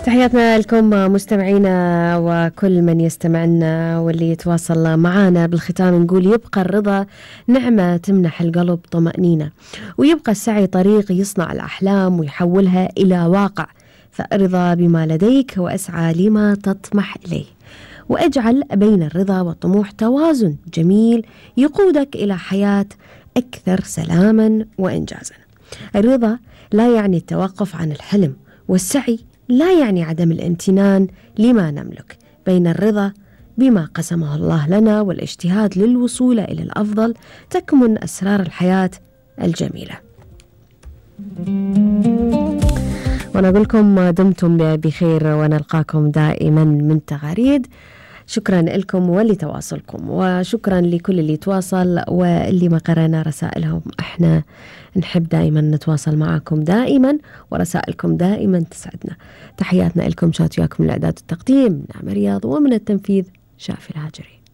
تحياتنا لكم مستمعينا وكل من يستمعنا واللي يتواصل معنا. بالختام نقول يبقى الرضا نعمة تمنح القلب طمأنينة، ويبقى السعي طريق يصنع الأحلام ويحولها إلى واقع. فأرضى بما لديك وأسعى لما تطمح إليه، وأجعل بين الرضا والطموح توازن جميل يقودك إلى حياة أكثر سلاما وإنجازا. الرضا لا يعني التوقف عن الحلم، والسعي لا يعني عدم الامتنان لما نملك. بين الرضا بما قسمه الله لنا والاجتهاد للوصول إلى الأفضل تكمن أسرار الحياة الجميلة. ونقول لكم دمتم بخير ونلقاكم دائما من تغاريد. شكرا لكم ولتواصلكم، وشكرا لكل اللي تواصل واللي ما قرأنا رسائلهم. احنا نحب دائما نتواصل معكم دائما، ورسائلكم دائما تسعدنا. تحياتنا لكم، شات وياكم من الإعداد والتقديم نعم رياض، ومن التنفيذ شافي الهاجري.